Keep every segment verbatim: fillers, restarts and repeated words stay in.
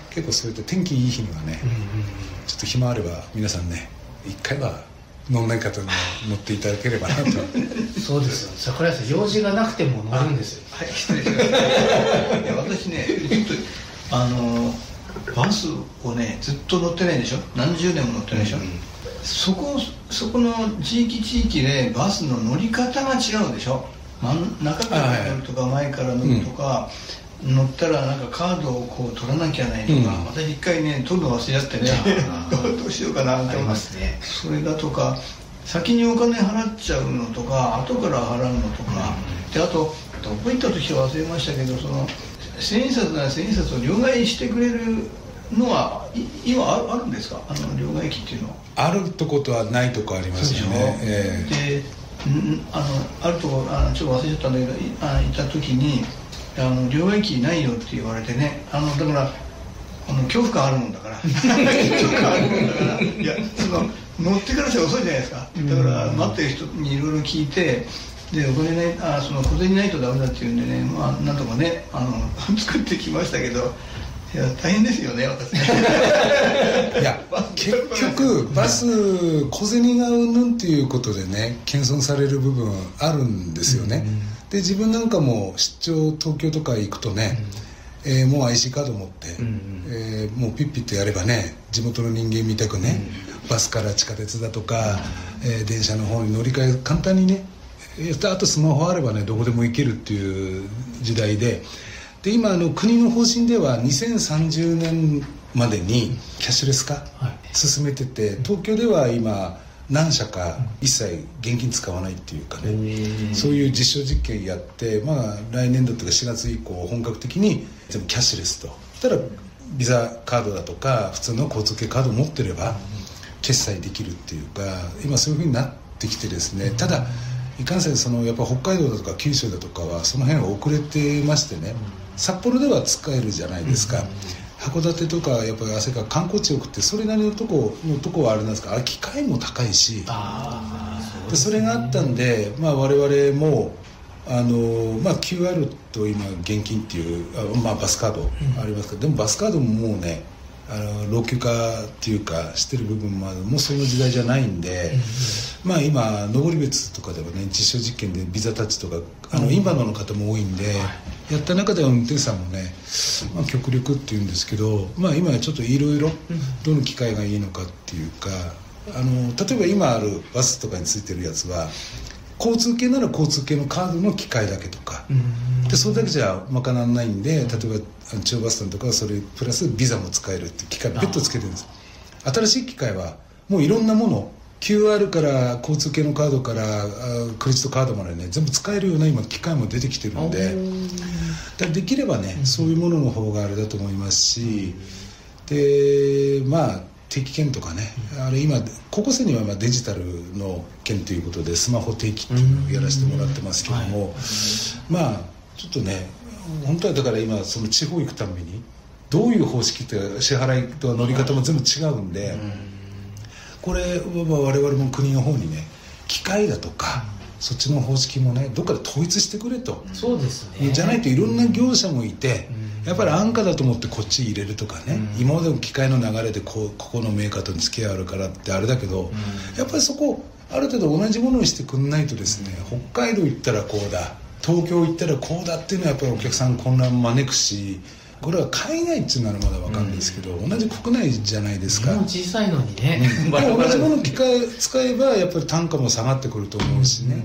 結構そういった天気いい日にはね、うんうんうん、ちょっと暇あれば皆さんね一回は乗んない方に乗っていただければなとそうですよ、桜井さん用事がなくても乗るんですよ。 はい、失礼しましたいや私ねちょっとあのバスをねずっと乗ってないでしょ、何十年も乗ってないでしょ、うんうん、そこそこの地域地域でバスの乗り方が違うでしょ、真ん中から乗るとか前から乗るとか、うん、乗ったらなんかカードをこう取らなきゃないとか、うん、私一回ね取るの忘れちゃってねどうしようかなって思います、ね、それだとか先にお金払っちゃうのとか後から払うのとか、うん、であとどこ行った時は忘れましたけど、その千円札なら千円札を両替してくれるのは今あるんですか、あの両替機っていうのは。 あるとことはないとこありますよね。えー、であのあるとこあのちょっと忘れちゃったんだけど、あ行った時にあの両替機ないよって言われてね、あのだからあの恐怖感あるもんだから恐怖感あるもんだからいやその乗ってからじゃ遅いじゃないですか。だから待ってる人にいろいろ聞いて、でお金ないあその小銭ないとダメだっていうんでね、まあなんとかねあの作ってきましたけど、いや大変ですよね私ねいや結局バス小銭がうんぬんっていうことでね謙遜される部分あるんですよね、うんうん、で自分なんかも出張東京とか行くとね、うんえー、もう アイシー カード持って、うんうんえー、もうピッピッとやればね地元の人間みたくね、うん、バスから地下鉄だとか、うんえー、電車の方に乗り換え簡単にね、あとスマホあればねどこでも行けるっていう時代で、で今あの国の方針ではにせんさんじゅうねんまでにキャッシュレス化進めてて、東京では今何社か一切現金使わないっていうかね、そういう実証実験やって、まあ来年度とかしがつ以降本格的に全部キャッシュレスと。ただビザカードだとか普通の交通系カードを持ってれば決済できるっていうか、今そういうふうになってきてですね、ただいかんせんそのやっぱ北海道だとか九州だとかはその辺は遅れてましてね、札幌では使えるじゃないですか、函館とかやっぱり汗か観光地多くてそれなりのとこのとこはあれなんですか、あれ機械も高いし、あそでそれがあったんで、まあ、我々もあの、まあ、キューアール と今現金っていうあ、まあ、バスカードありますけど、うん、でもバスカードももうねあの老朽化っていうかしてる部分もある、もうその時代じゃないんで、うん、まあ今登別とかではね実証実験でビザタッチとかあの、うん、インバウンドの方も多いんで、はい、やった中では運転手さんもね、まあ、極力っていうんですけど、まあ今ちょっといろいろどの機械がいいのかっていうか、あの例えば今あるバスとかについてるやつは交通系なら交通系のカードの機械だけとか、うん、でそれだけじゃ賄わないんで、例えば中央バスさんとかはそれプラスビザも使えるっていう機械別途つけてるんです。新しい機械はもういろんなもの キューアール から交通系のカードからクレジットカードまでね全部使えるような今機械も出てきてるんで、だできればね、うん、そういうものの方があれだと思いますし、でまあ定期券とかね、あれ今高校生にはまあデジタルの券ということでスマホ定期っていうのをやらせてもらってますけども、はい、まあちょっとね本当はだから今その地方行くためにどういう方式って支払いと乗り方も全部違うんで、これは我々も国の方にね機械だとかそっちの方式もねどっかで統一してくれと。 そうですね。 じゃないといろんな業者もいて、やっぱり安価だと思ってこっち入れるとかね、うん、今までの機械の流れでこうここのメーカーと付き合いあるからってあれだけど、うん、やっぱりそこある程度同じものにしてくんないとですね、うん、北海道行ったらこうだ東京行ったらこうだっていうのはやっぱりお客さん混乱招くし、これは海外っていうならまだ分かるんですけど、うん、同じ国内じゃないですか。 小さいのにね、 うん、同じもの機械使えばやっぱり単価も下がってくると思うしね、うん、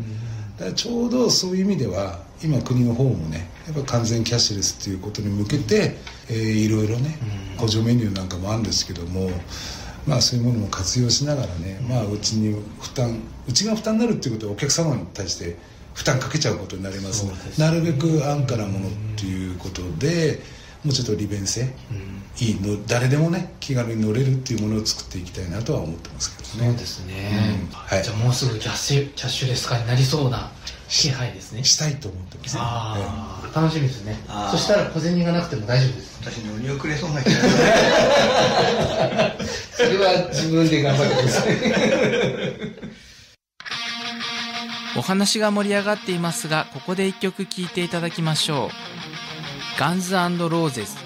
だからちょうどそういう意味では今国の方もねやっぱ完全キャッシュレスっていうことに向けて、えー、いろいろね補助メニューなんかもあるんですけども、まあそういうものも活用しながらね、まあうちに負担うちが負担になるっていうことはお客様に対して負担かけちゃうことになりますので、なるべく安価なものっていうことでもうちょっと利便性、うん、いいの誰でもね気軽に乗れるっていうものを作っていきたいなとは思ってますけどね。 そうですね、うんはい、じゃあもうすぐキャッシュ、キャッシュレス化になりそうな気配ですね。 したいと思ってます、ね、 あ、えー、楽しみですね。そしたら小銭がなくても大丈夫です。 私乗り遅れそうな気がするそれは自分で頑張ってくださいお話が盛り上がっていますが、ここで一曲聴いていただきましょう。ガンズ&ローゼズ